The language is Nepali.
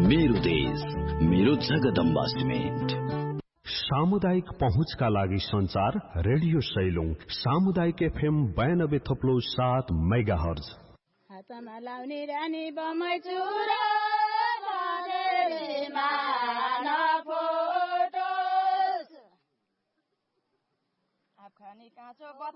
मेरो देश, मेरो जगदम्बा सिमेन्ट। सामुदायिक पहुँचका लागि संचार रेडियो सैलुङ सामुदायिक FM 92.7 मेगाहर्ज। हातमा लाउने रानी बमै चुरा बदेलीमा नफुटोस्। आफखानी काँचो